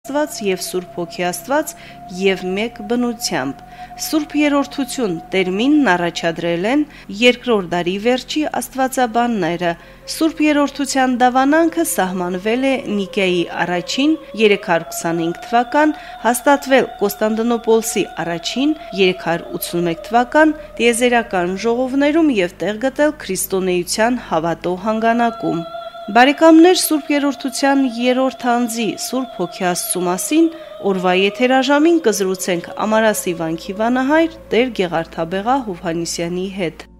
Աստված եւ Սուրբ Հոգի Աստված եւ մեկ բնությամբ։ Սուրբ Երրորդություն տերմինն առաջադրել են երկրորդ դարի վերջի աստվածաբանները։ Սուրբ Երրորդության դավանանքը սահմանվել է Նիկեայի առաջին 325 թվական, հաստատվել Կոստանդնուպոլսի առաջին 381 թվական տիեզերական ժողովներում եւ տեղ գտել քրիստոնեության հավատո հանգանակում։ Բարեկամներ, Սուրբ Երրորդության երրորդ անձի Սուրբ Հոգի Աստծու մասին օրվա եթերաժամին կզրուցենք Ամարասի վանքի վանահայր Տեր Գեղարդաբեղա Հովհաննիսյանի հետ։